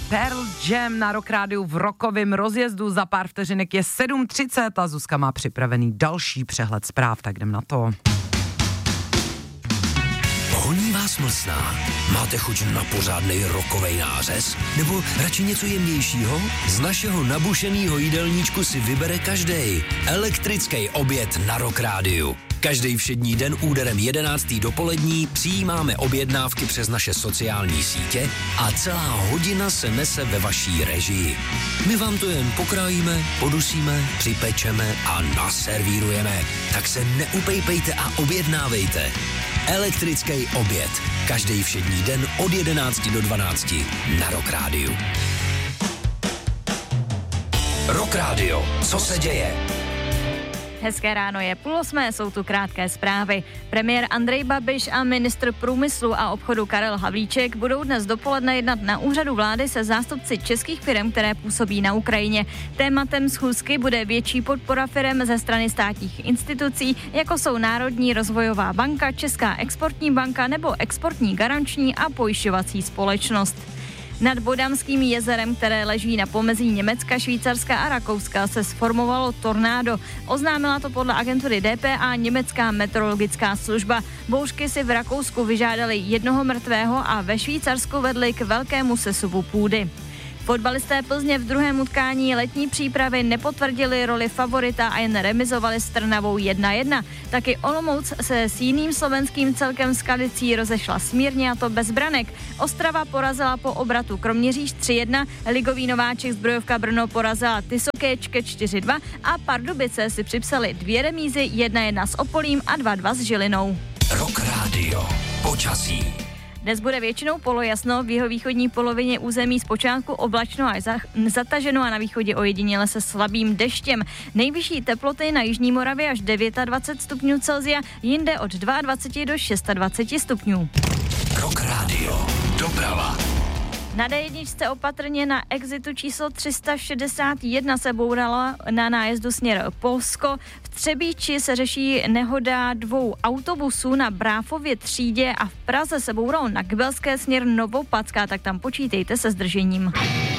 Pearl Jam na Rock Rádiu v rokovém rozjezdu. Za pár vteřinek je 7:30 a Zuzka má připravený další přehled zpráv, tak jdem na to. Honí vás mlsná? Máte chuť na pořádnej rokovej nářez? Nebo radši něco jemnějšího? Z našeho nabušenýho jídelníčku si vybere každej. Elektrický oběd na Rock Rádiu. Každý všední den úderem 11. dopolední přijímáme objednávky přes naše sociální sítě a celá hodina se nese ve vaší režii. My vám to jen pokrájíme, podusíme, připečeme a naservírujeme. Tak se neupejpejte a objednávejte. Elektrický oběd. Každý všední den od 11 do 12 na Rock Rádiu. Rock Rádio. Co se děje? Hezké ráno, je 7:30, jsou tu krátké zprávy. Premiér Andrej Babiš a ministr průmyslu a obchodu Karel Havlíček budou dnes dopoledne jednat na úřadu vlády se zástupci českých firm, které působí na Ukrajině. Tématem schůzky bude větší podpora firem ze strany státních institucí, jako jsou Národní rozvojová banka, Česká exportní banka nebo Exportní garanční a pojišťovací společnost. Nad Bodamským jezerem, které leží na pomezí Německa, Švýcarska a Rakouska, se sformovalo tornádo. Oznámila to podle agentury DPA německá meteorologická služba. Bouřky si v Rakousku vyžádaly 1 mrtvého a ve Švýcarsku vedly k velkému sesuvu půdy. Fotbalisté Plzně v druhém utkání letní přípravy nepotvrdili roli favorita a jen remizovali s Trnavou 1-1. Taky Olomouc se s jiným slovenským celkem Skalicí rozešla smírně, a to bez branek. Ostrava porazila po obratu Kroměříž 3-1, ligový nováček Zbrojovka Brno porazila Tysokéčke 4-2 a Pardubice si připsali 2 remízy, 1-1 s Opolím a 2-2 s Žilinou. Rock Rádio. Počasí. Dnes bude většinou polojasno, v jihovýchodní polovině území zpočátku oblačno až zataženo a na východě ojediněle se slabým deštěm. Nejvyšší teploty na jižní Moravě až 29 stupňů Celsia, jinde od 22 do 26 stupňů. Rock Rádio. Doprava. Na D1 opatrně, na exitu číslo 361 se bourala na nájezdu směr Polsko. V Třebíči se řeší nehoda 2 autobusů na Bráfově třídě a v Praze se bouralo na Kbelské směr Novopacká, tak tam počítejte se zdržením.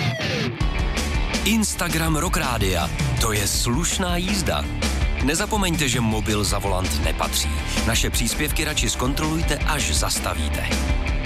Instagram Rock Rádia. To je slušná jízda. Nezapomeňte, že mobil za volant nepatří. Naše příspěvky radši zkontrolujte, až zastavíte.